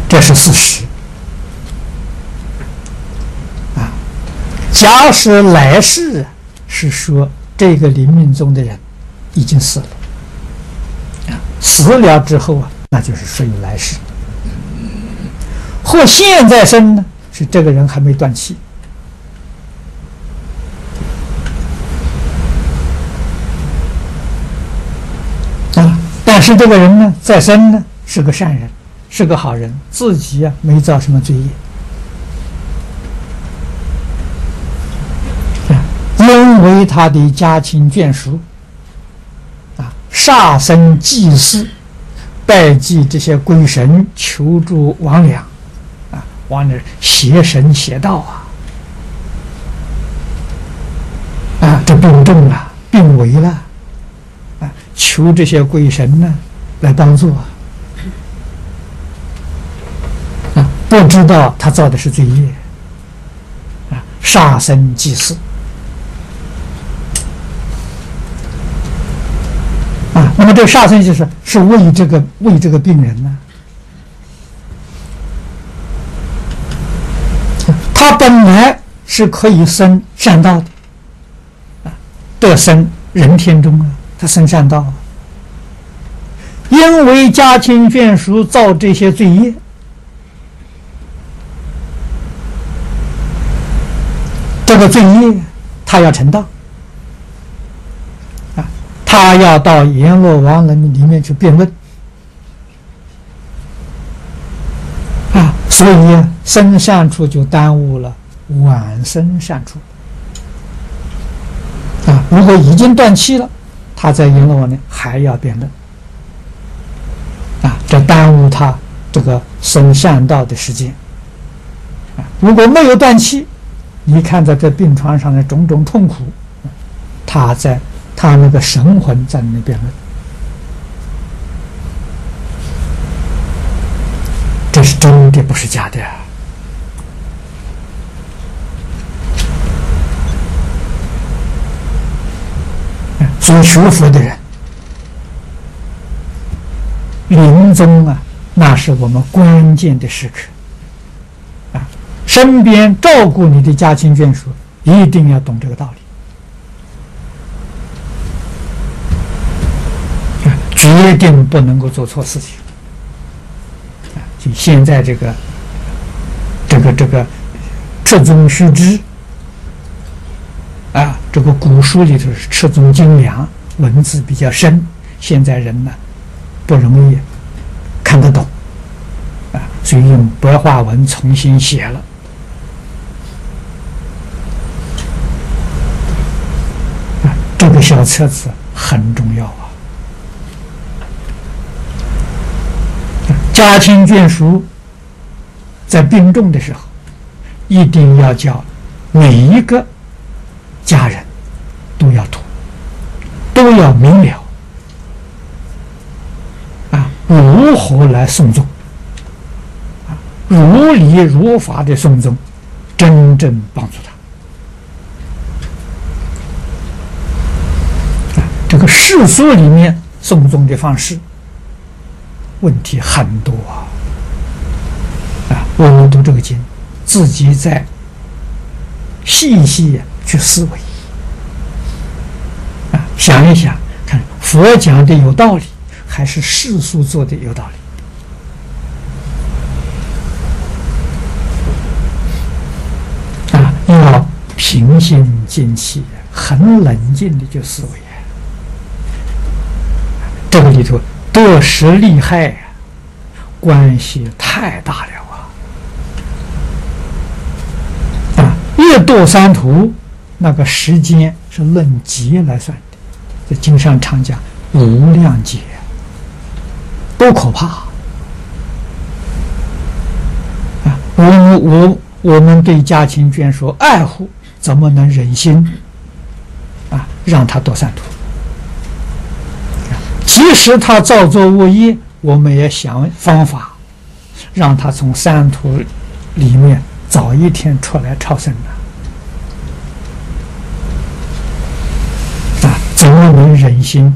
这是事实。假使来世是说这个临命终的人已经死了，死了之后那就是属于来世。或现在生呢，是这个人还没断气。但是这个人呢，在生呢是个善人，是个好人，自己没造什么罪业。因为他的家亲眷属杀生祭祀，拜祭这些鬼神，求助魍魉往那邪神邪道这病重了，病危了求这些鬼神呢来帮助不知道他造的是罪业杀生祭祀那么这个杀生祭祀是为这个病人呢，他本来是可以生善道的得生人天中他生善道因为家亲眷属造这些罪业，这个罪业他要承担他要到阎罗王人里面去辩论所以生善处就耽误了晚生善处如果已经断气了，他在阎罗王呢还要辩论这耽误他这个生善道的时间如果没有断气，你看在这病床上的种种痛苦，他那个神魂在那边论，这是真的，不是假的所以学佛的人临终那是我们关键的时刻身边照顾你的家亲眷属一定要懂这个道理决定不能够做错事情就现在这个赤宗须知这个古书里头是赤宗精良，文字比较深，现在人呢不容易看得懂所以用白话文重新写了这个小册子很重要家亲眷属在病重的时候一定要叫每一个家人都要读，都要明了如何来诵诵如理如法的诵诵，真正帮助他这个世俗里面诵诵的方式问题很多我们读这个经自己再细细去思维想一想看佛讲的有道理还是世俗做的有道理要平心静气很冷静的去思维这个里头得失利害关系太大了越堕三途那个时间是论劫来算的，在经上常讲无量劫多可怕我们对家亲眷属爱护，怎么能忍心让他堕三途即使他造作恶业，我们也想方法让他从三途里面早一天出来超生怎么能忍心